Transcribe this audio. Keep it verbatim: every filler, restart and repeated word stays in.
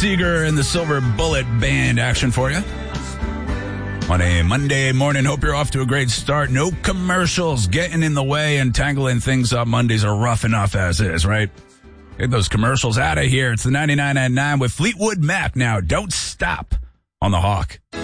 Seeger and the Silver Bullet Band action for you on a Monday morning. Hope you're off to a great start. No commercials getting in the way and tangling things up. Mondays are rough enough as is, right? Get those commercials out of here. It's the ninety-nine and nine with Fleetwood Mac now. Don't stop on the Hawk.